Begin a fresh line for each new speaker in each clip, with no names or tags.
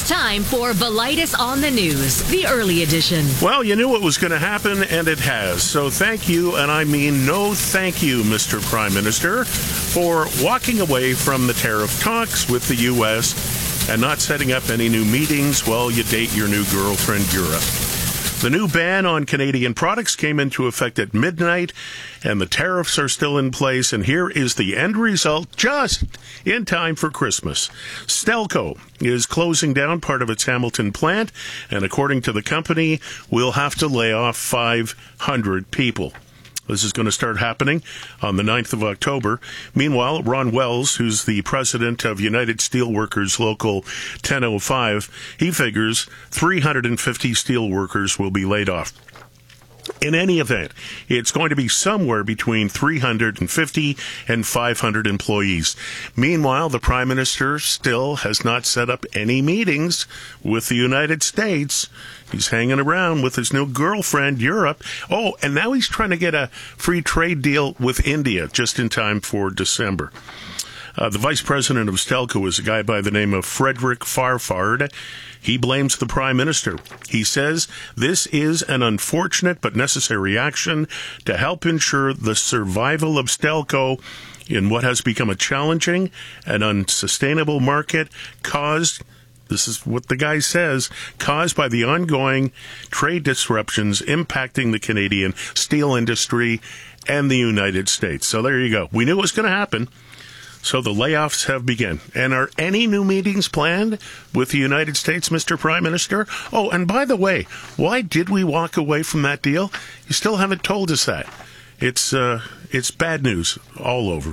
time for Velitis on the News, the early edition.
Well, you knew it was going to happen, and it has. So thank you, and I mean no thank you, Mr. Prime Minister, for walking away from the tariff talks with the U.S. and not setting up any new meetings while you date your new girlfriend, Europe. The new ban on Canadian products came into effect at midnight, and the tariffs are still in place, and here is the end result just in time for Christmas. Stelco is closing down part of its Hamilton plant, and according to the company, will have to lay off 500 people. This is going to start happening on the 9th of October. Meanwhile, Ron Wells, who's the president of United Steelworkers Local 1005, he figures 350 steelworkers will be laid off. In any event, it's going to be somewhere between 350 and 500 employees. Meanwhile, the Prime Minister still has not set up any meetings with the United States. He's hanging around with his new girlfriend, Europe. Oh, and now he's trying to get a free trade deal with India just in time for December. The vice president of Stelco is a guy by the name of Frederick Farfard. He blames the Prime Minister. He says this is an unfortunate but necessary action to help ensure the survival of Stelco in what has become a challenging and unsustainable market caused, this is what the guy says, caused by the ongoing trade disruptions impacting the Canadian steel industry and the United States. So there you go. We knew it was going to happen. So the layoffs have begun. And are any new meetings planned with the United States, Mr. Prime Minister? Oh, and by the way, why did we walk away from that deal? You still haven't told us that. It's bad news all over.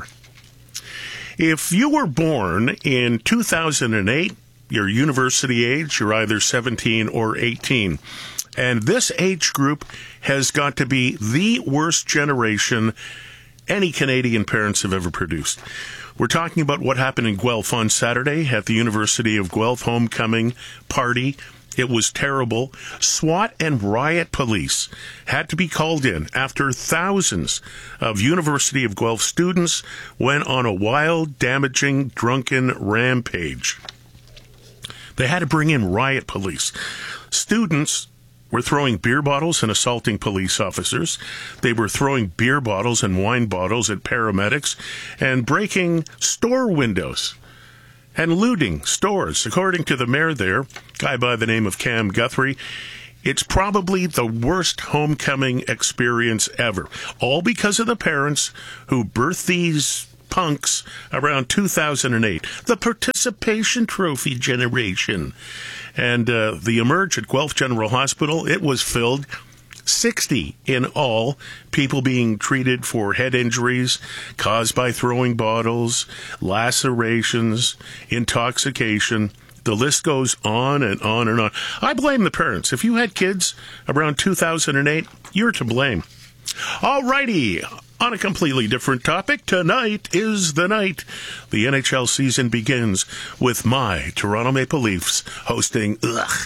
If you were born in 2008, your university age, you're either 17 or 18. And this age group has got to be the worst generation any Canadian parents have ever produced. We're talking about what happened in Guelph on Saturday at the University of Guelph homecoming party. It was terrible. SWAT and riot police had to be called in after thousands of University of Guelph students went on a wild, damaging, drunken rampage. They had to bring in riot police. Students were throwing beer bottles and assaulting police officers. They were throwing beer bottles and wine bottles at paramedics and breaking store windows and looting stores. According to the mayor there, a guy by the name of Cam Guthrie, it's probably the worst homecoming experience ever. All because of the parents who birthed these punks around 2008. The participation trophy generation. And the Emerge at Guelph General Hospital, it was filled, 60 in all, people being treated for head injuries caused by throwing bottles, lacerations, intoxication. The list goes on and on and on. I blame the parents. If you had kids around 2008, you're to blame. All righty. On a completely different topic, tonight is the night. The NHL season begins with my Toronto Maple Leafs hosting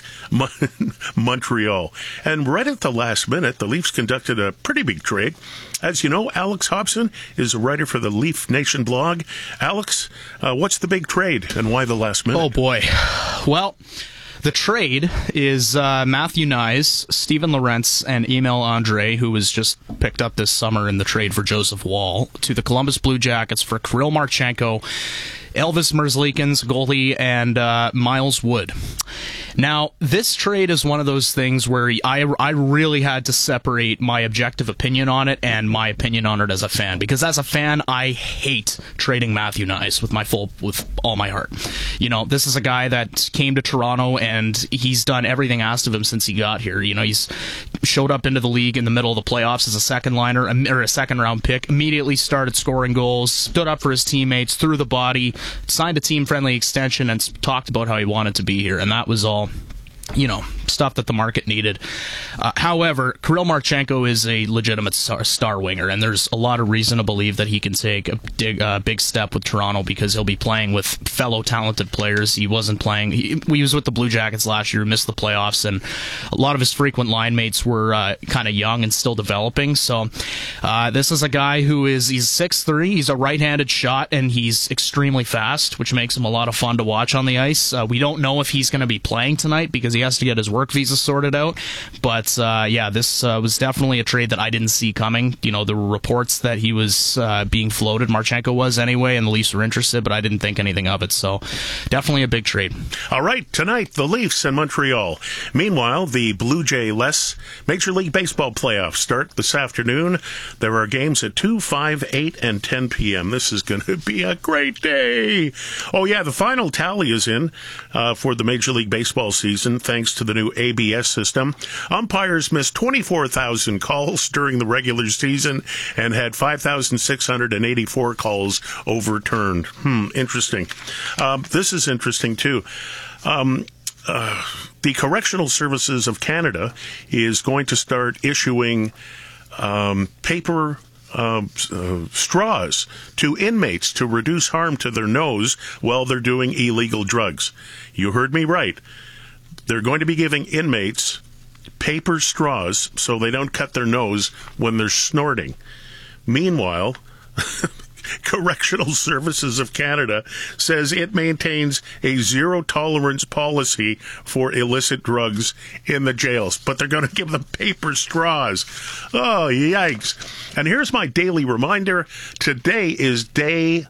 Montreal. And right at the last minute, the Leafs conducted a pretty big trade. As you know, Alex Hobson is a writer for the Leaf Nation blog. Alex, what's the big trade and why the last minute?
Oh, boy. Well, the trade is Matthew Knies, Steven Lorentz, and Emil Andre, who was just picked up this summer in the trade for Joseph Woll, to the Columbus Blue Jackets for Kirill Marchenko, Elvis Merzlikins, goalie, and Miles Wood. Now, this trade is one of those things where I really had to separate my objective opinion on it and my opinion on it as a fan. Because as a fan, I hate trading Matthew Knies with all my heart. You know, this is a guy that came to Toronto and he's done everything asked of him since he got here. You know, he's showed up into the league in the middle of the playoffs as a second liner or a second round pick, immediately started scoring goals, stood up for his teammates, threw the body, signed a team-friendly extension, and talked about how he wanted to be here, and that was all. stuff that the market needed. However, Kirill Marchenko is a legitimate star winger, and there's a lot of reason to believe that he can take a big step with Toronto because he'll be playing with fellow talented players. He wasn't playing. He was with the Blue Jackets last year, missed the playoffs, and a lot of his frequent line mates were kind of young and still developing. So this is a guy he's 6'3", he's a right-handed shot, and he's extremely fast, which makes him a lot of fun to watch on the ice. We don't know if he's going to be playing tonight because he has to get his work visa sorted out. But this was definitely a trade that I didn't see coming. There were reports that he was being floated. Marchenko was anyway, and the Leafs were interested, but I didn't think anything of it. So definitely a big trade. All right, tonight, the Leafs in Montreal. Meanwhile, the Blue Jay-less Major League Baseball playoffs start this afternoon. There are games at 2, 5, 8, and 10 p.m. This is going to be a great day. Oh, yeah, the final tally is in for the Major League Baseball season, thanks to the new ABS system. Umpires missed 24,000 calls during the regular season and had 5,684 calls overturned. Interesting. This is interesting, too. The Correctional Services of Canada is going to start issuing paper straws to inmates to reduce harm to their nose while they're doing illegal drugs. You heard me right. They're going to be giving inmates paper straws so they don't cut their nose when they're snorting. Meanwhile, Correctional Services of Canada says it maintains a zero-tolerance policy for illicit drugs in the jails, but they're going to give them paper straws. Oh, yikes. And here's my daily reminder. Today is day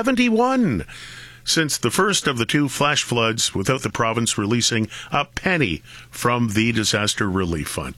71 since the first of the 2 flash floods without the province releasing a penny from the Disaster Relief Fund.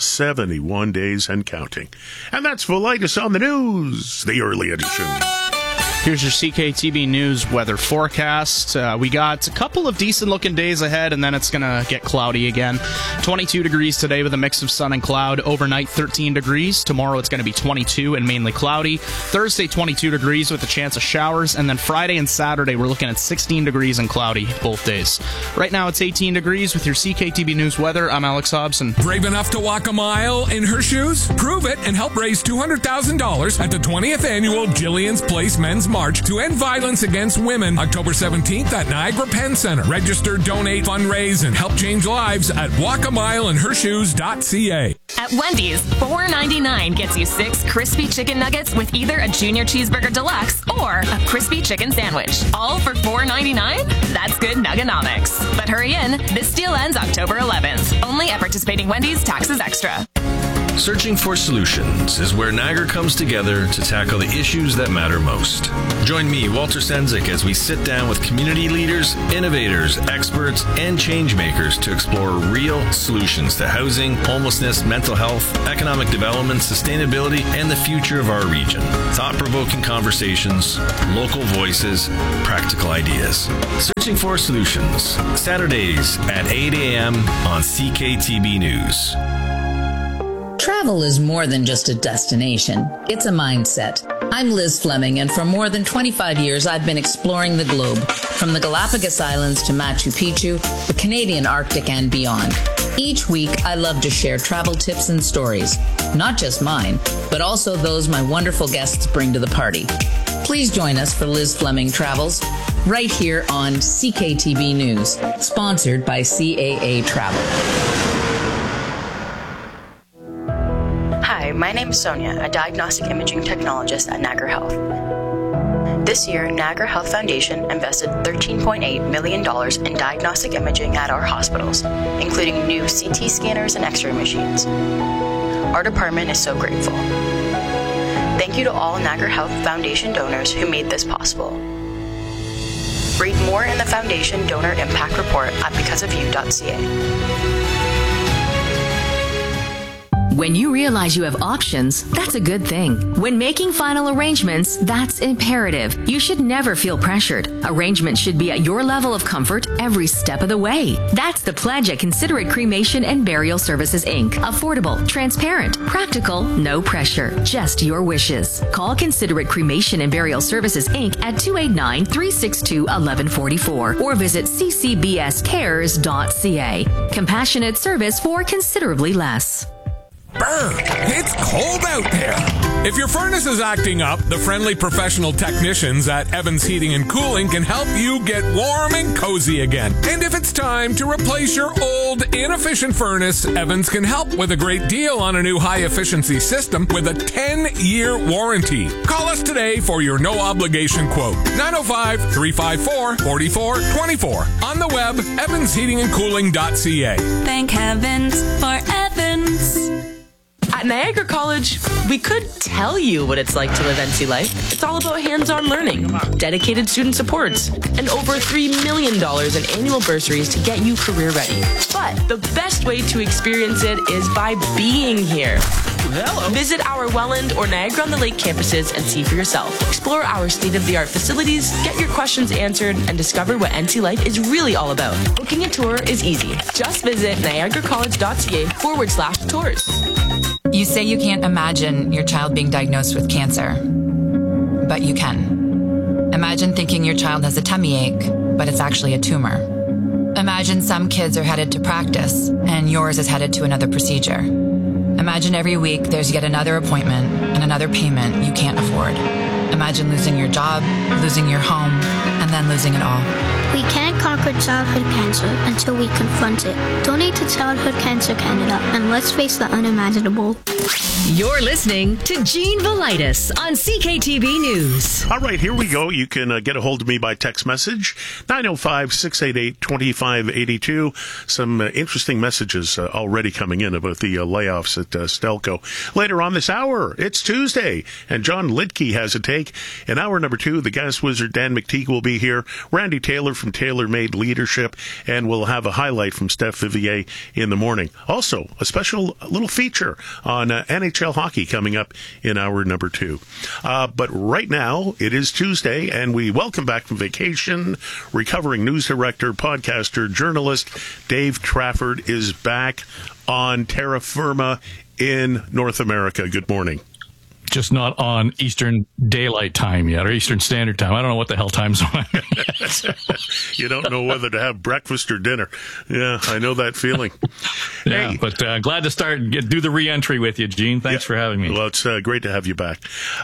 71 days and counting. And that's the latest on the news, the early edition. Here's your CKTB News weather forecast. We got a couple of decent-looking days ahead, and then it's going to get cloudy again. 22 degrees today with a mix of sun and cloud. Overnight, 13 degrees. Tomorrow, it's going to be 22 and mainly cloudy. Thursday, 22 degrees with a chance of showers. And then Friday and Saturday, we're looking at 16 degrees and cloudy both days. Right now, it's 18 degrees with your CKTB News weather. I'm Alex Hobson.
Brave enough to walk a mile in her shoes? Prove it and help raise $200,000 at the 20th Annual Jillian's Place Men's March to end violence against women, October 17th at Niagara Penn Center. Register, donate, fundraise, and help change lives at walkamileinhershoes.ca.
At Wendy's, $4.99 gets you 6 crispy chicken nuggets with either a Junior Cheeseburger Deluxe or a crispy chicken sandwich. All for $4.99? That's good nuggenomics. But hurry in, this deal ends October 11th. Only at participating Wendy's, taxes extra.
Searching for Solutions is where Niagara comes together to tackle the issues that matter most. Join me, Walter Senzik, as we sit down with community leaders, innovators, experts, and change makers to explore real solutions to housing, homelessness, mental health, economic development, sustainability, and the future of our region. Thought-provoking conversations, local voices, practical ideas. Searching for Solutions, Saturdays at 8 a.m. on CKTB News.
Travel is more than just a destination. It's a mindset. I'm Liz Fleming, and for more than 25 years, I've been exploring the globe, from the Galapagos Islands to Machu Picchu, the Canadian Arctic, and beyond. Each week, I love to share travel tips and stories, not just mine, but also those my wonderful guests bring to the party. Please join us for Liz Fleming Travels, right here on CKTB News, sponsored by CAA Travel.
Hi, my name is Sonia, a diagnostic imaging technologist at Niagara Health. This year, Niagara Health Foundation invested $13.8 million in diagnostic imaging at our hospitals, including new CT scanners and X-ray machines. Our department is so grateful. Thank you to all Niagara Health Foundation donors who made this possible. Read more in the Foundation Donor Impact Report at becauseofyou.ca.
When you realize you have options, that's a good thing. When making final arrangements, that's imperative. You should never feel pressured. Arrangements should be at your level of comfort every step of the way. That's the pledge at Considerate Cremation and Burial Services, Inc. Affordable, transparent, practical, no pressure, just your wishes. Call Considerate Cremation and Burial Services, Inc. at 289-362-1144 or visit ccbscares.ca. Compassionate service for considerably less.
Brr, it's cold out there. If your furnace is acting up, the friendly professional technicians at Evans Heating and Cooling can help you get warm and cozy again. And if it's time to replace your old, inefficient furnace, Evans can help with a great deal on a new high-efficiency system with a 10-year warranty. Call us today for your no-obligation quote. 905-354-4424. On the web, evansheatingandcooling.ca.
Thank heavens for Evans.
At Niagara College, we could tell you what it's like to live NC life. It's all about hands-on learning, dedicated student supports, and over $3 million in annual bursaries to get you career ready. But the best way to experience it is by being here. Hello. Visit our Welland or Niagara-on-the-Lake campuses and see for yourself. Explore our state-of-the-art facilities, get your questions answered, and discover what NC life is really all about. Booking a tour is easy. Just visit niagaracollege.ca/tours.
You say you can't imagine your child being diagnosed with cancer, but you can. Imagine thinking your child has a tummy ache, but it's actually a tumor. Imagine some kids are headed to practice, and yours is headed to another procedure. Imagine every week there's yet another appointment and another payment you can't afford. Imagine losing your job, losing your home, and then losing it all.
We can't conquer childhood cancer until we confront it. Donate to Childhood Cancer Canada and let's face the unimaginable.
You're listening to Gene Velitis on CKTB News.
All right, here we go. You can get a hold of me by text message, 905-688-2582. Some interesting messages already coming in about the layoffs at Stelco. Later on this hour, it's Tuesday, and John Lidke has a take. In hour number 2, the gas wizard Dan McTeague will be here. Randy Taylor from Taylor-Made Leadership, and we'll have a highlight from Steph Vivier in the morning. Also, a special little feature on NHL hockey coming up in hour number 2. But right now, it is Tuesday, and we welcome back from vacation, recovering news director, podcaster, journalist Dave Trafford is back on terra firma in North America. Good morning.
Just not on Eastern Daylight Time yet, or Eastern Standard Time. I don't know what the hell time zone I'm in yet.
You don't know whether to have breakfast or dinner. Yeah, I know that feeling.
Yeah, hey. But glad to do the re-entry with you, Gene. Thanks for having me.
Well, it's great to have you back.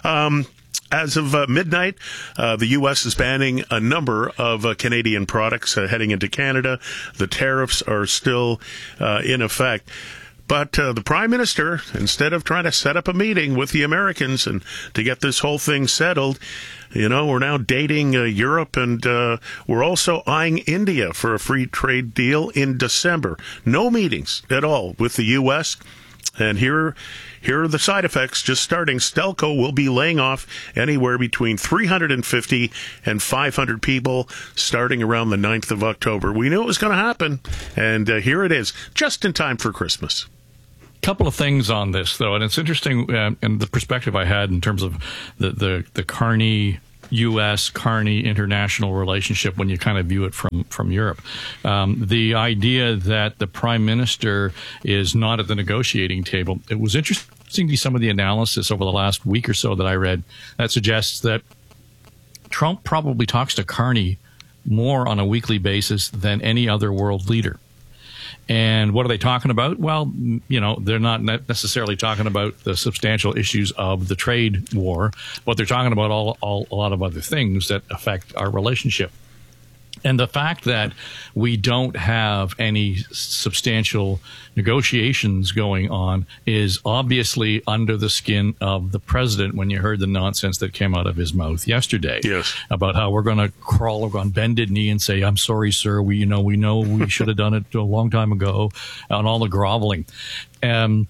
As of midnight, the U.S. is banning a number of Canadian products heading into Canada. The tariffs are still in effect. But the Prime Minister, instead of trying to set up a meeting with the Americans and to get this whole thing settled, we're now dating Europe, and we're also eyeing India for a free trade deal in December. No meetings at all with the U.S., and here are the side effects. Just starting, Stelco will be laying off anywhere between 350 and 500 people starting around the 9th of October. We knew it was going to happen, and here it is, just in time for Christmas.
Couple of things on this, though, and it's interesting, and the perspective I had in terms of the Carney U.S. Carney international relationship when you kind of view it from Europe. The idea that the Prime Minister is not at the negotiating table. It was interesting to see some of the analysis over the last week or so that I read that suggests that Trump probably talks to Carney more on a weekly basis than any other world leader. And what are they talking about? Well, they're not necessarily talking about the substantial issues of the trade war, but they're talking about a lot of other things that affect our relationship. And the fact that we don't have any substantial negotiations going on is obviously under the skin of the president when you heard the nonsense that came out of his mouth yesterday.
Yes.
About how we're going to crawl on bended knee and say, I'm sorry, sir. We know we should have done it a long time ago, and all the groveling. Anthony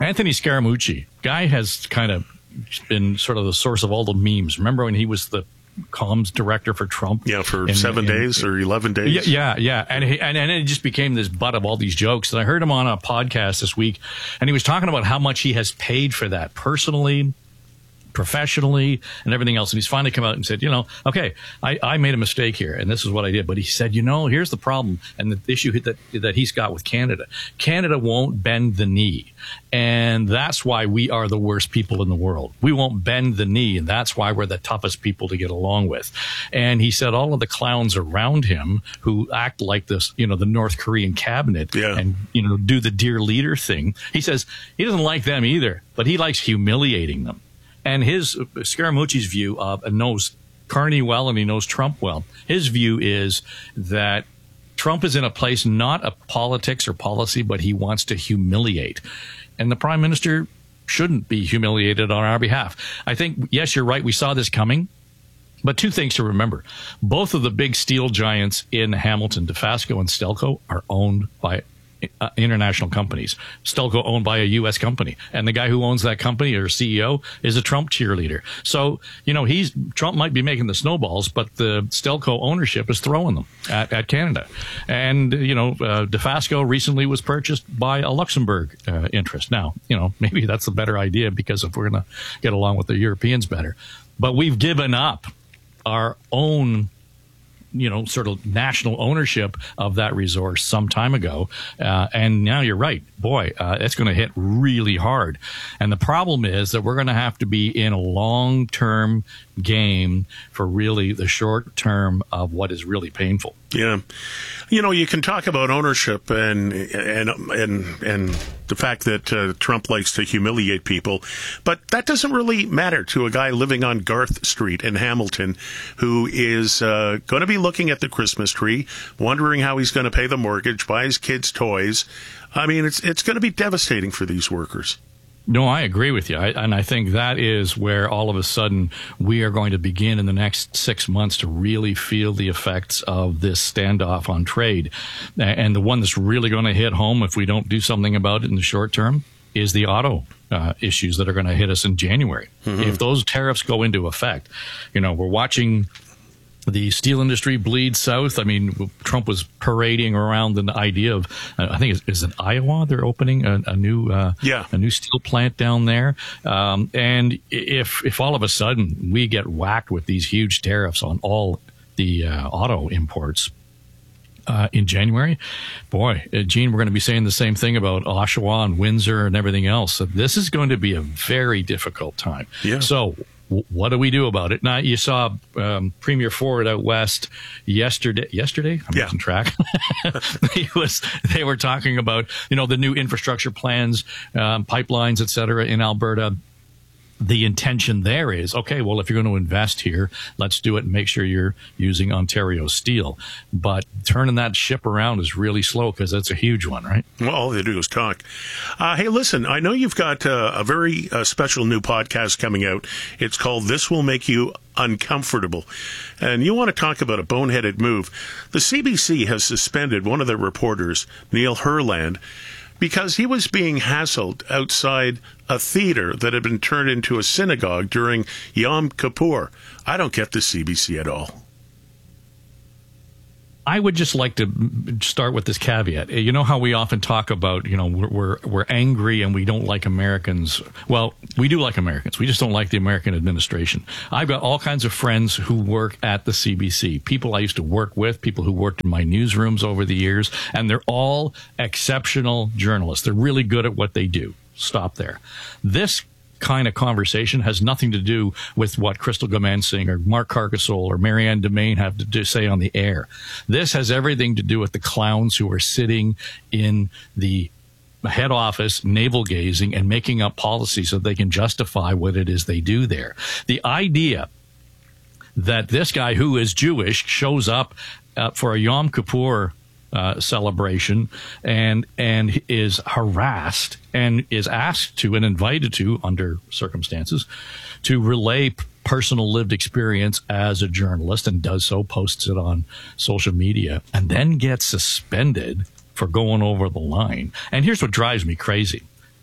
Scaramucci, guy has kind of been sort of the source of all the memes. Remember when he was the comms director for Trump.
Yeah, for 7 days or 11 days.
Yeah. And it just became this butt of all these jokes. And I heard him on a podcast this week, and he was talking about how much he has paid for that personally, professionally, and everything else. And he's finally come out and said, okay, I made a mistake here, and this is what I did. But he said, here's the problem and the issue that he's got with Canada. Canada won't bend the knee. And that's why we are the worst people in the world. We won't bend the knee, and that's why we're the toughest people to get along with. And he said all of the clowns around him who act like this, the North Korean cabinet and, do the dear leader thing. He says he doesn't like them either, but he likes humiliating them. And his Scaramucci's view of, and knows Carney well and he knows Trump well, his view is that Trump is in a place not of politics or policy, but he wants to humiliate. And the prime minister shouldn't be humiliated on our behalf. I think, yes, you're right. We saw this coming. But two things to remember. Both of the big steel giants in Hamilton, Dofasco and Stelco, are owned by international companies. Stelco owned by a U.S. company, and the guy who owns that company or CEO is a Trump cheerleader. So Trump might be making the snowballs, but the Stelco ownership is throwing them at Canada. And Dofasco recently was purchased by a Luxembourg interest. Now maybe that's a better idea, because if we're going to get along with the Europeans better, but we've given up our own sort of national ownership of that resource some time ago. And now you're right. Boy, it's going to hit really hard. And the problem is that we're going to have to be in a long-term game for really the short term of what is really painful.
Yeah. You can talk about ownership and the fact that Trump likes to humiliate people, but that doesn't really matter to a guy living on Garth Street in Hamilton who is going to be looking at the Christmas tree, wondering how he's going to pay the mortgage, buy his kids toys. I mean, it's going to be devastating for these workers.
No, I agree with you. And I think that is where all of a sudden we are going to begin in the next 6 months to really feel the effects of this standoff on trade. And the one that's really going to hit home if we don't do something about it in the short term is the auto issues that are going to hit us in January. Mm-hmm. If those tariffs go into effect, we're watching the steel industry bleed south. I mean, Trump was parading around the idea of, I think is it Iowa? They're opening a new steel plant down there. And if all of a sudden we get whacked with these huge tariffs on all the auto imports in January, boy, Gene, we're going to be saying the same thing about Oshawa and Windsor and everything else. So this is going to be a very difficult time. Yeah. So what do we do about it? Now, you saw Premier Ford out west yesterday. I'm losing track. They were talking about, the new infrastructure plans, pipelines, et cetera, in Alberta. The intention there is, okay, well, if you're going to invest here, let's do it and make sure you're using Ontario steel. But turning that ship around is really slow because that's a huge one, right?
Well, all they do is talk. Hey, listen, I know you've got a very special new podcast coming out. It's called This Will Make You Uncomfortable. And you want to talk about a boneheaded move. The CBC has suspended one of their reporters, Neil Herland, because he was being hassled outside a theater that had been turned into a synagogue during Yom Kippur. I don't get the CBC at all.
I would just like to start with this caveat. You know how we often talk about, we're angry and we don't like Americans. Well, we do like Americans. We just don't like the American administration. I've got all kinds of friends who work at the CBC, people I used to work with, people who worked in my newsrooms over the years, and they're all exceptional journalists. They're really good at what they do. Stop there. This kind of conversation has nothing to do with what Crystal Gamansing or Mark Carcassole or Marianne Domain have to say on the air. This has everything to do with the clowns who are sitting in the head office, navel gazing and making up policies so they can justify what it is they do there. The idea that this guy who is Jewish shows up for a Yom Kippur celebration and is harassed and is asked to and invited to, under circumstances, to relay personal lived experience as a journalist, and does so, posts it on social media, and then gets suspended for going over the line. And here's what drives me crazy.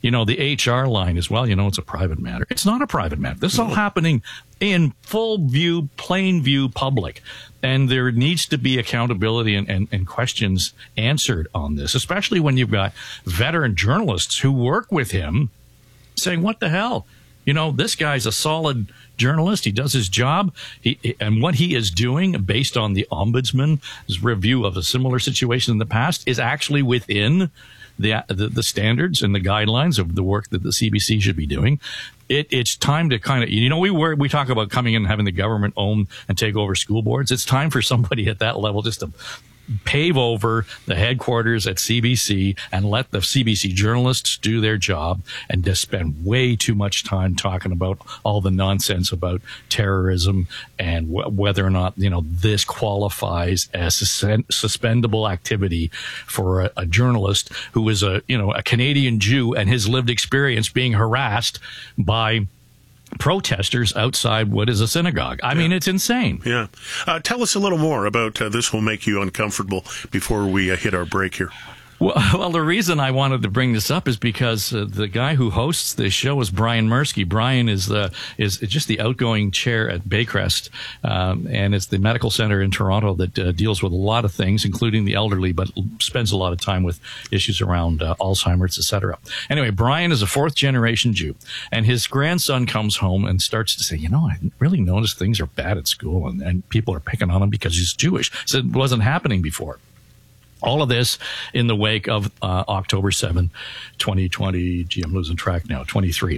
the HR line is, well, it's a private matter. It's not a private matter. This is all happening in full view, plain view public. And there needs to be accountability and questions answered on this, especially when you've got veteran journalists who work with him saying, what the hell? This guy's a solid journalist. He does his job. And what he is doing based on the ombudsman's review of a similar situation in the past is actually within the standards and the guidelines of the work that the CBC should be doing. It's time to kind of, we talk about coming in and having the government own and take over school boards. It's time for somebody at that level just to pave over the headquarters at CBC and let the CBC journalists do their job, and just spend way too much time talking about all the nonsense about terrorism and whether or not, this qualifies as suspendable activity for a journalist who is a Canadian Jew and his lived experience being harassed by protesters outside what is a synagogue. I mean, it's insane.
Yeah. Tell us a little more about This Will Make You Uncomfortable before we hit our break here.
Well, the reason I wanted to bring this up is because the guy who hosts this show is Brian Mursky. Brian is just the outgoing chair at Baycrest, and it's the medical center in Toronto that deals with a lot of things, including the elderly, but spends a lot of time with issues around Alzheimer's, etc. Anyway, Brian is a fourth-generation Jew, and his grandson comes home and starts to say, I really noticed things are bad at school, and people are picking on him because he's Jewish. So it wasn't happening before. All of this in the wake of October 7, 2020. Gee, I'm losing track now. 23.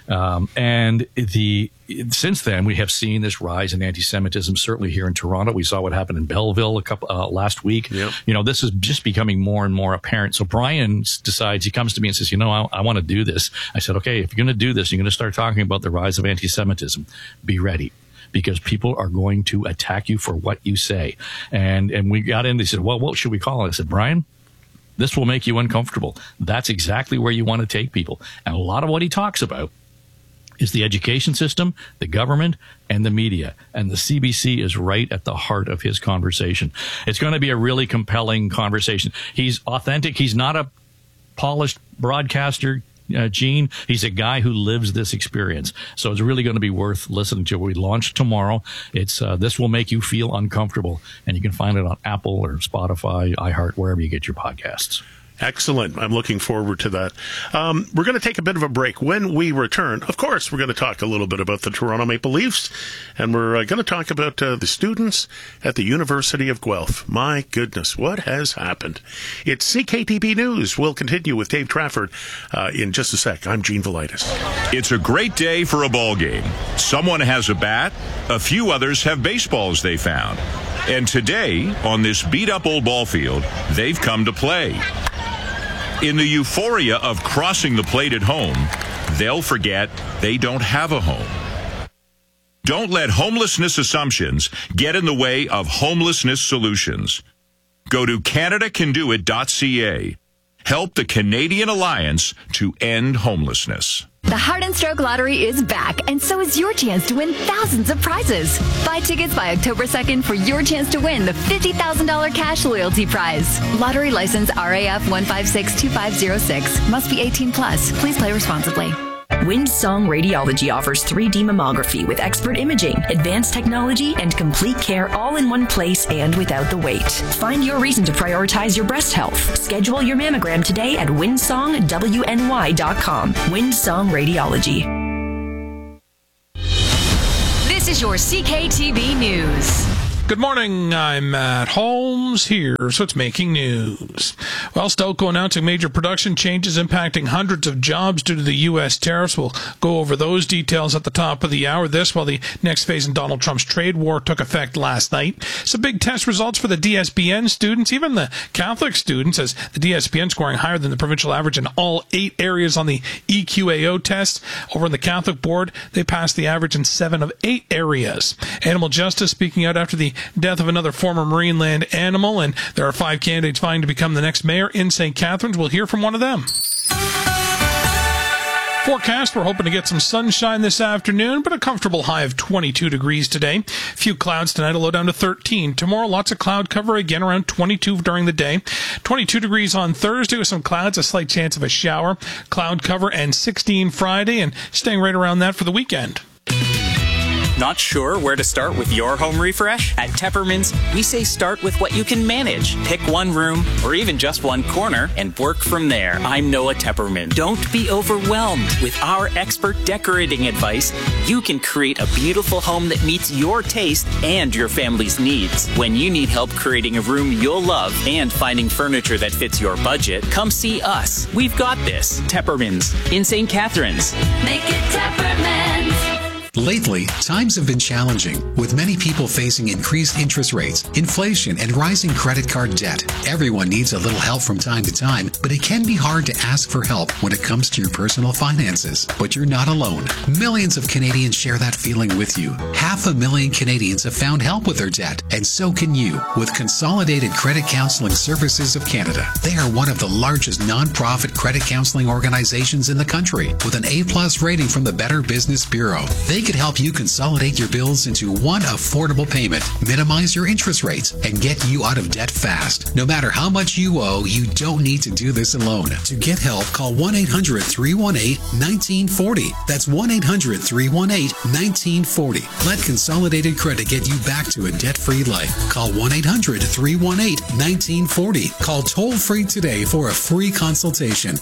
And since then, we have seen this rise in anti-Semitism, certainly here in Toronto. We saw what happened in Belleville last week. Yep. This is just becoming more and more apparent. So Brian decides, he comes to me and says, I want to do this. I said, okay, if you're going to do this, you're going to start talking about the rise of anti-Semitism. Be ready, because people are going to attack you for what you say. And we got in, they said, well, what should we call it? I said, Brian, this will make you uncomfortable. That's exactly where you want to take people. And a lot of what he talks about is the education system, the government, and the media. And the CBC is right at the heart of his conversation. It's going to be a really compelling conversation. He's authentic. He's not a polished broadcaster, Gene. He's a guy who lives this experience. So it's really going to be worth listening to. We launch tomorrow. It's This Will Make You Feel Uncomfortable. And you can find it on Apple or Spotify, iHeart, wherever you get your podcasts.
Excellent. I'm looking forward to that. We're going to take a bit of a break. When we return, of course, we're going to talk a little bit about the Toronto Maple Leafs, and we're going to talk about the students at the University of Guelph. My goodness, what has happened? It's CKTB News. We'll continue with Dave Trafford in just a sec. I'm Gene Velitis.
It's a great day for a ball game. Someone has a bat. A few others have baseballs they found. And today, on this beat-up old ball field, they've come to play. In the euphoria of crossing the plate at home, they'll forget they don't have a home. Don't let homelessness assumptions get in the way of homelessness solutions. Go to CanadaCanDoIt.ca. Help the Canadian Alliance to end homelessness.
The Heart and Stroke Lottery is back, and so is your chance to win thousands of prizes. Buy tickets by October 2nd for your chance to win the $50,000 cash loyalty prize. Lottery license RAF 1562506. Must be 18 plus. Please play responsibly.
Windsong Radiology offers 3D mammography with expert imaging, advanced technology, and complete care all in one place and without the wait. Find your reason to prioritize your breast health. Schedule your mammogram today at windsongwny.com. Windsong Radiology.
This is your CKTB News.
Good morning, I'm Matt Holmes. Here's what's making news. Well, Stelco announcing major production changes impacting hundreds of jobs due to the U.S. tariffs. We'll go over those details at the top of the hour. This while the next phase in Donald Trump's trade war took effect last night. Some big test results for the DSPN students, even the Catholic students, as the DSPN scoring higher than the provincial average in all 8 areas on the EQAO test. Over in the Catholic board, they passed the average in 7 of 8 areas. Animal Justice speaking out after the death of another former Marineland animal, and there are 5 candidates vying to become the next mayor in St. Catharines. We'll hear from one of them. Forecast, we're hoping to get some sunshine this afternoon, but a comfortable high of 22 degrees today. A few clouds tonight, a low down to 13. Tomorrow, lots of cloud cover, again around 22 during the day. 22 degrees on Thursday with some clouds, a slight chance of a shower. Cloud cover, and 16 Friday, and staying right around that for the weekend.
Not sure where to start with your home refresh? At Tepperman's, we say start with what you can manage. Pick one room or even just one corner and work from there. I'm Noah Tepperman. Don't be overwhelmed. With our expert decorating advice, you can create a beautiful home that meets your taste and your family's needs. When you need help creating a room you'll love and finding furniture that fits your budget, come see us. We've got this. Tepperman's in St. Catharines.
Make it Tepperman's.
Lately, times have been challenging, with many people facing increased interest rates, inflation, and rising credit card debt. Everyone needs a little help from time to time, but it can be hard to ask for help when it comes to your personal finances. But you're not alone. Millions of Canadians share that feeling with you. 500,000 Canadians have found help with their debt, and so can you with Consolidated Credit Counseling Services of Canada. They are one of the largest non-profit credit counseling organizations in the country, with an A+ rating from the Better Business Bureau. They could help you consolidate your bills into one affordable payment, minimize your interest rates, and get you out of debt fast. No matter how much you owe, you don't need to do this alone. To get help, call 1-800-318-1940. That's 1-800-318-1940. Let Consolidated Credit get you back to a debt-free life. Call 1-800-318-1940. Call toll-free today for a free consultation.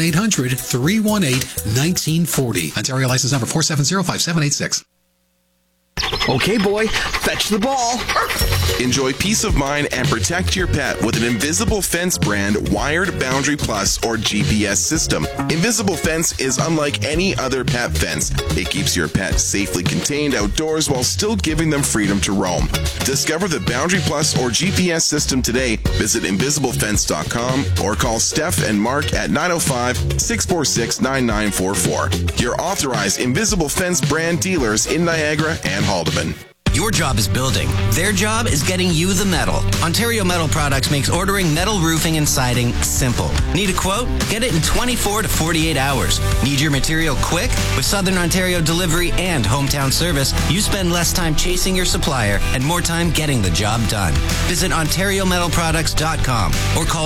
1-800-318-1940. Ontario license number 4705786.
Okay, boy, fetch the ball. Enjoy peace of mind and protect your pet with an Invisible Fence brand Wired Boundary Plus or GPS system. Invisible Fence is unlike any other pet fence. It keeps your pet safely contained outdoors while still giving them freedom to roam. Discover the Boundary Plus or GPS system today. Visit invisiblefence.com or call Steph and Mark at 905-646-9944. Your authorized Invisible Fence brand dealers in Niagara and Haldeman.
Your job is building. Their job is getting you the metal. Ontario Metal Products makes ordering metal roofing and siding simple. Need a quote? Get it in 24 to 48 hours. Need your material quick? With Southern Ontario delivery and hometown service, you spend less time chasing your supplier and more time getting the job done. Visit OntarioMetalProducts.com or call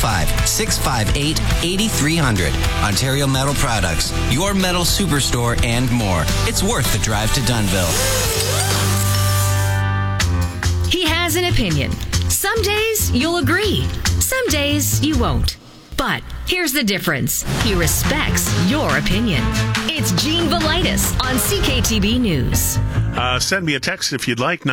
905-658-8300. Ontario Metal Products, your metal superstore and more. It's worth the drive to Dunnville.
He has an opinion. Some days you'll agree. Some days you won't. But here's the difference. He respects your opinion. It's Gene Velitis on CKTB News.
Send me a text if you'd like,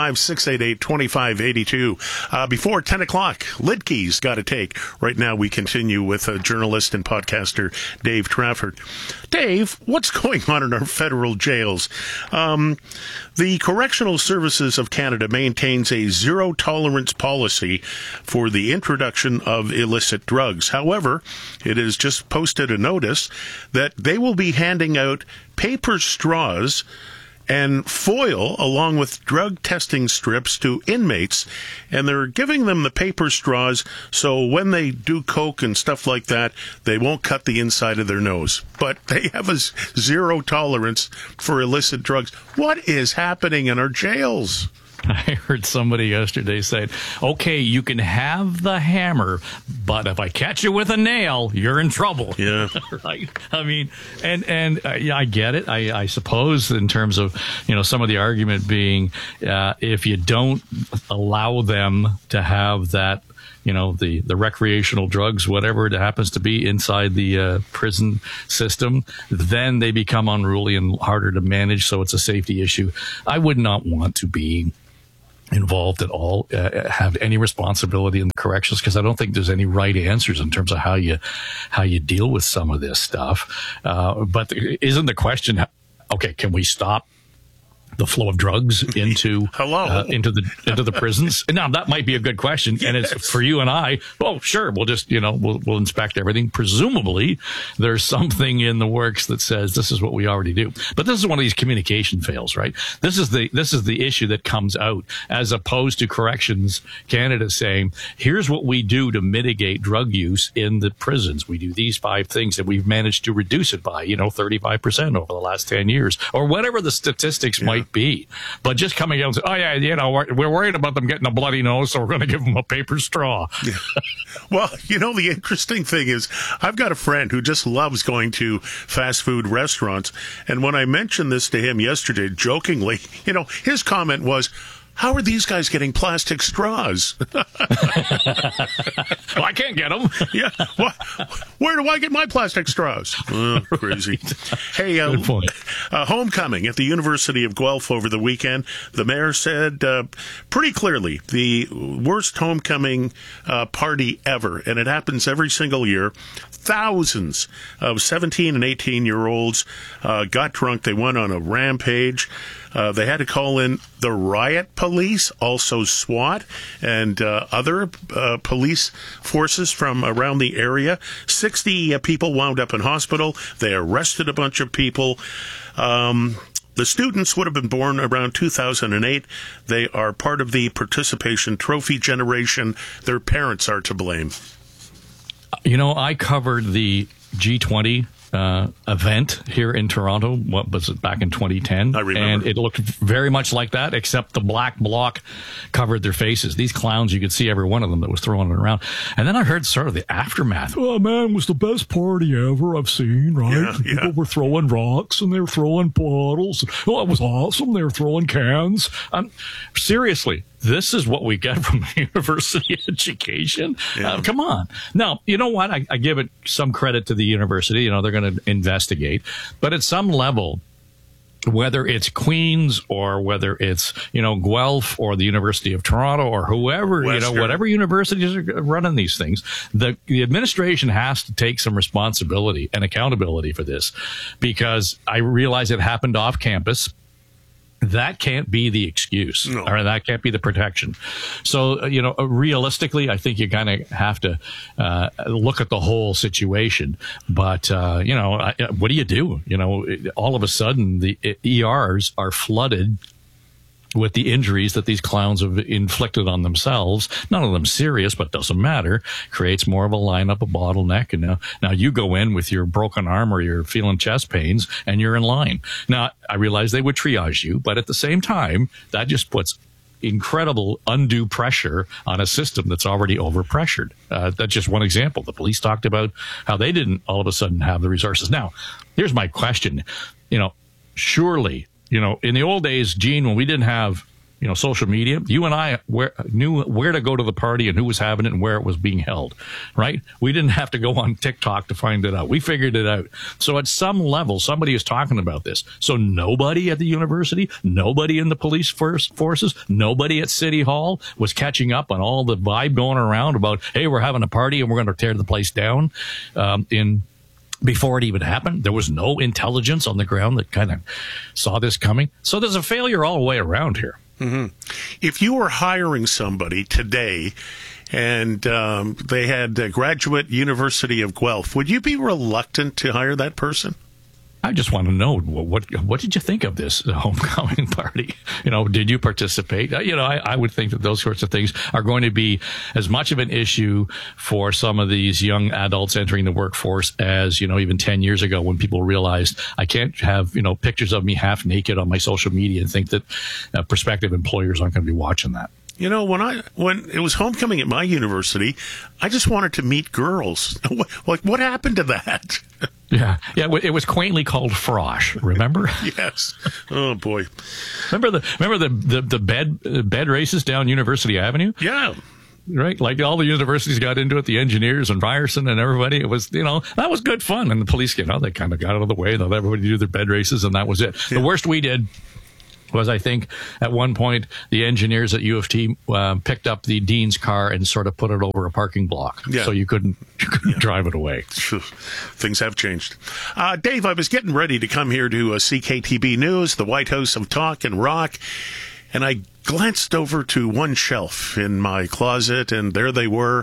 905-688-2582. Before 10 o'clock, Lidkey's Got to Take. Right now we continue with journalist and podcaster Dave Trafford. Dave, what's going on in our federal jails? The Correctional Services of Canada maintains a zero-tolerance policy for the introduction of illicit drugs. However, it has just posted a notice that they will be handing out paper straws and foil along with drug testing strips to inmates, and they're giving them the paper straws so when they do coke and stuff like that, they won't cut the inside of their nose. But they have a zero tolerance for illicit drugs. What is happening in our jails?
I heard somebody yesterday say, okay, you can have the hammer, but if I catch you with a nail, you're in trouble.
Yeah.
Right. I mean, and yeah, I get it. I suppose in terms of, some of the argument being, if you don't allow them to have that, the recreational drugs, whatever it happens to be inside the prison system, then they become unruly and harder to manage. So it's a safety issue. I would not want to be involved at all, have any responsibility in the corrections, because I don't think there's any right answers in terms of how you deal with some of this stuff. But isn't the question, okay, can we stop the flow of drugs into the prisons? Now, that might be a good question. And it's for you and I. Well, sure. We'll just, we'll inspect everything. Presumably there's something in the works that says this is what we already do. But this is one of these communication fails, right? This is the issue that comes out, as opposed to Corrections Canada saying, here's what we do to mitigate drug use in the prisons. We do these 5 things, and we've managed to reduce it by, 35% over the last 10 years, or whatever the statistics might be. But just coming out and saying, we're worried about them getting a bloody nose, so we're going to give them a paper straw.
Yeah. Well, the interesting thing is, I've got a friend who just loves going to fast food restaurants. And when I mentioned this to him yesterday, jokingly, his comment was, how are these guys getting plastic straws?
Well, I can't get them.
Yeah. Where do I get my plastic straws? Oh, crazy. Hey, homecoming at the University of Guelph over the weekend. The mayor said pretty clearly the worst homecoming party ever, and it happens every single year. Thousands of 17 and 18-year-olds got drunk. They went on a rampage. They had to call in the riot police, also SWAT, and other police forces from around the area. 60 people wound up in hospital. They arrested a bunch of people. The students would have been born around 2008. They are part of the participation trophy generation. Their parents are to blame.
I covered the G20 event here in Toronto. What was it, back in 2010?
I remember.
And it looked very much like that, except the black bloc covered their faces. These clowns, you could see every one of them that was throwing it around. And then I heard sort of the aftermath. Oh, man, it was the best party ever I've seen, right?
Yeah,
People were throwing rocks and they were throwing bottles. Oh, it was awesome. They were throwing cans. Seriously. This is what we get from university education.
Yeah.
Come on. Now, you know what? I give it some credit to the university. They're going to investigate. But at some level, whether it's Queen's or whether it's, Guelph or the University of Toronto or whoever,
Western.
Whatever universities are running these things, the administration has to take some responsibility and accountability for this, because I realize it happened off campus. That can't be the excuse, or that can't be the protection. So, realistically, I think you kind of have to look at the whole situation. But, what do you do? All of a sudden, the ERs are flooded with the injuries that these clowns have inflicted on themselves. None of them serious, but doesn't matter. Creates more of a lineup, a bottleneck. And now you go in with your broken arm or you're feeling chest pains and you're in line. Now, I realize they would triage you, but at the same time, that just puts incredible undue pressure on a system that's already overpressured. That's just one example. The police talked about how they didn't all of a sudden have the resources. Now, here's my question. Surely, in the old days, Gene, when we didn't have, social media, you and I knew where to go to the party and who was having it and where it was being held, right? We didn't have to go on TikTok to find it out. We figured it out. So at some level, somebody is talking about this. So nobody at the university, nobody in the police forces, nobody at City Hall was catching up on all the vibe going around about, hey, we're having a party and we're going to tear the place down before it even happened. There was no intelligence on the ground that kind of saw this coming. So there's a failure all the way around here.
Mm-hmm. If you were hiring somebody today and they had a graduate University of Guelph, would you be reluctant to hire that person?
I just want to know, what did you think of this homecoming party? Did you participate? I would think that those sorts of things are going to be as much of an issue for some of these young adults entering the workforce as, even 10 years ago when people realized I can't have, pictures of me half naked on my social media and think that prospective employers aren't going to be watching that.
When it was homecoming at my university, I just wanted to meet girls. What happened to that?
Yeah. It was quaintly called frosh. Remember?
Yes. Oh boy.
Remember the bed races down University Avenue?
Yeah.
Right? Like all the universities got into it, the engineers and Ryerson and everybody. It was, that was good fun. And the police, they kind of got out of the way. They let everybody do their bed races and that was it. Yeah. The worst we did was I think at one point the engineers at U of T picked up the dean's car and sort of put it over a parking block, so you couldn't drive it away.
Things have changed. Dave, I was getting ready to come here to CKTB News, the White House of Talk and Rock, and I glanced over to one shelf in my closet, and there they were,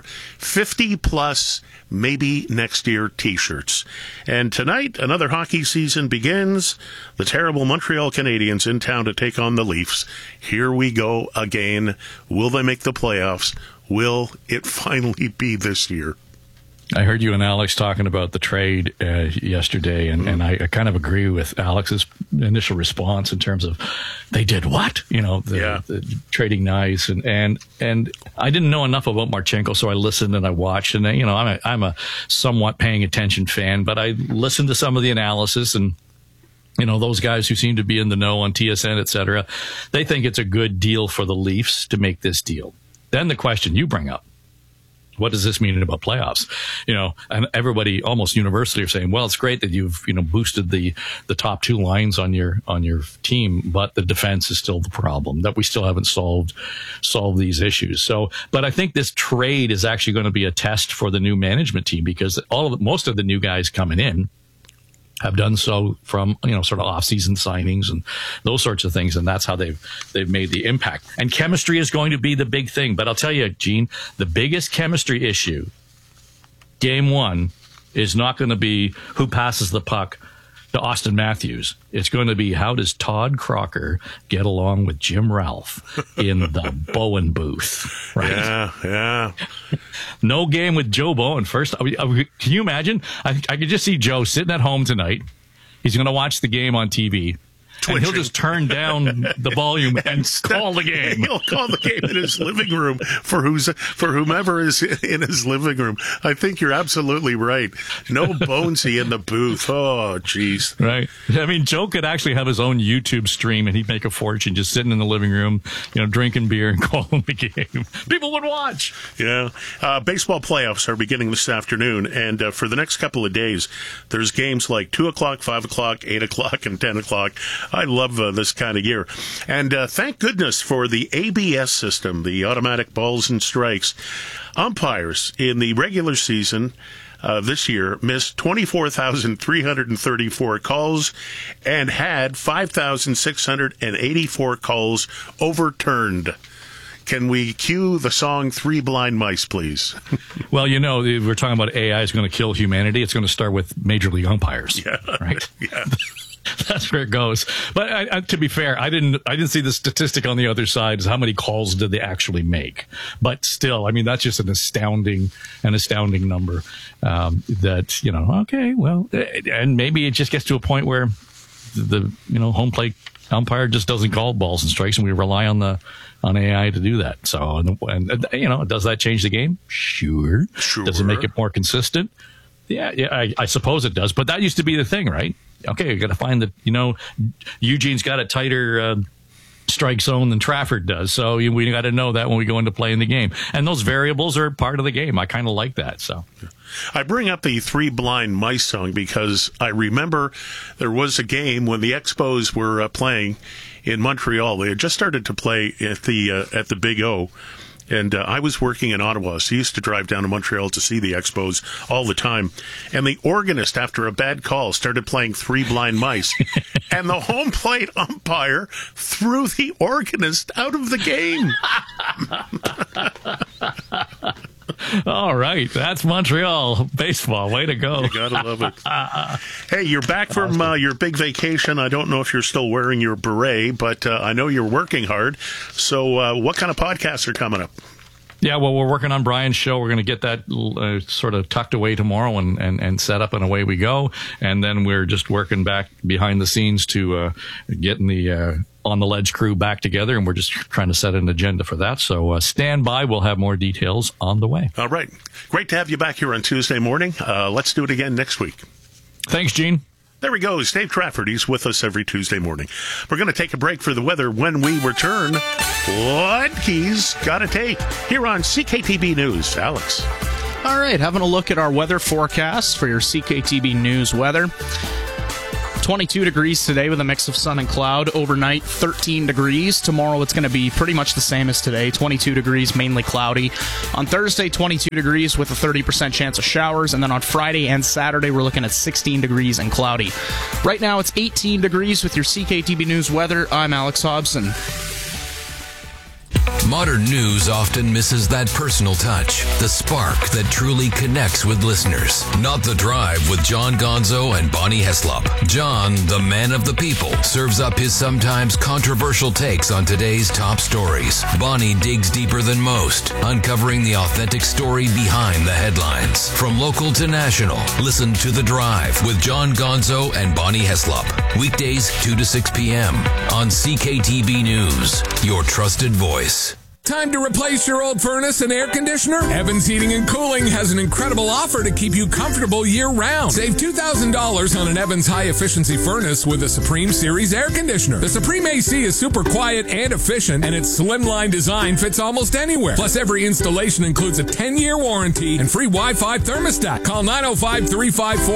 50-plus maybe next year T-shirts. And tonight, another hockey season begins. The terrible Montreal Canadiens in town to take on the Leafs. Here we go again. Will they make the playoffs? Will it finally be this year?
I heard you and Alex talking about the trade yesterday, and I kind of agree with Alex's initial response in terms of they did what? The trading nice, and I didn't know enough about Marchenko, so I listened and I watched, and I'm a somewhat paying attention fan, but I listened to some of the analysis, and those guys who seem to be in the know on TSN, et cetera, they think it's a good deal for the Leafs to make this deal. Then the question you bring up, what does this mean about playoffs? And everybody almost universally are saying, well, it's great that you've, boosted the top two lines on your team, but the defense is still the problem, that we still haven't solved these issues. So, but I think this trade is actually going to be a test for the new management team, because most of the new guys coming in have done so from, sort of off-season signings and those sorts of things. And that's how they've made the impact. And chemistry is going to be the big thing. But I'll tell you, Gene, the biggest chemistry issue, game one, is not going to be who passes the puck to Austin Matthews. It's going to be, how does Todd Crocker get along with Jim Ralph in the Bowen booth? Right?
Yeah.
No game with Joe Bowen first. Can you imagine? I could just see Joe sitting at home tonight. He's going to watch the game on TV. And he'll just turn down the volume and call the game.
He'll call the game in his living room for whomever is in his living room. I think you're absolutely right. No Bonesy in the booth. Oh, jeez.
Right. I mean, Joe could actually have his own YouTube stream, and he'd make a fortune just sitting in the living room, drinking beer and calling the game. People would watch.
Yeah. Baseball playoffs are beginning this afternoon, and for the next couple of days, there's games like 2 o'clock, 5 o'clock, 8 o'clock, and 10 o'clock. I love this kind of gear. And thank goodness for the ABS system, the automatic balls and strikes. Umpires in the regular season this year missed 24,334 calls and had 5,684 calls overturned. Can we cue the song Three Blind Mice, please?
Well, we're talking about AI is going to kill humanity. It's going to start with Major League umpires.
Yeah.
Right?
Yeah.
That's where it goes. But to be fair, I didn't see the statistic on the other side as how many calls did they actually make. But still, I mean, that's just an astounding number. Okay, well, and maybe it just gets to a point where the home plate umpire just doesn't call balls and strikes, and we rely on AI to do that. So, and does that change the game? Sure. Does it make it more consistent? Yeah, I suppose it does. But that used to be the thing, right? Okay, you got to find that, Eugene's got a tighter strike zone than Trafford does. So we got to know that when we go into playing the game. And those variables are part of the game. I kind of like that. So
I bring up the Three Blind Mice song because I remember there was a game when the Expos were playing in Montreal. They had just started to play at the Big O. And I was working in Ottawa, so I used to drive down to Montreal to see the Expos all the time. And the organist, after a bad call, started playing Three Blind Mice. And the home plate umpire threw the organist out of the game.
All right. That's Montreal baseball. Way to go.
You gotta love it. Hey, you're back from your big vacation. I don't know if you're still wearing your beret, but I know you're working hard. So what kind of podcasts are coming up?
Yeah, well, we're working on Brian's show. We're going to get that sort of tucked away tomorrow and set up, and away we go. And then we're just working back behind the scenes to getting the On the Ledge crew back together, and we're just trying to set an agenda for that. So stand by. We'll have more details on the way.
All right. Great to have you back here on Tuesday morning. Let's do it again next week.
Thanks, Gene.
There he goes, Dave Trafford. He's with us every Tuesday morning. We're going to take a break for the weather. When we return, what keys gotta take here on CKTB News. Alex.
All right, having a look at our weather forecast for your CKTB News weather. 22 degrees today with a mix of sun and cloud. Overnight, 13 degrees. Tomorrow it's going to be pretty much the same as today. 22 degrees, mainly cloudy. On Thursday, 22 degrees with a 30% chance of showers. And then on Friday and Saturday, we're looking at 16 degrees and cloudy. Right now, it's 18 degrees with your CKTB News weather. I'm Alex Hobson.
Modern news often misses that personal touch, the spark that truly connects with listeners. Not The Drive with John Gonzo and Bonnie Heslop. John, the man of the people, serves up his sometimes controversial takes on today's top stories. Bonnie digs deeper than most, uncovering the authentic story behind the headlines. From local to national, listen to The Drive with John Gonzo and Bonnie Heslop. Weekdays 2 to 6 p.m. on CKTB News, your trusted voice.
Time to replace your old furnace and air conditioner? Evans Heating and Cooling has an incredible offer to keep you comfortable year-round. Save $2,000 on an Evans high-efficiency furnace with a Supreme Series air conditioner. The Supreme AC is super quiet and efficient, and its slimline design fits almost anywhere. Plus, every installation includes a 10-year warranty and free Wi-Fi thermostat. Call 905-354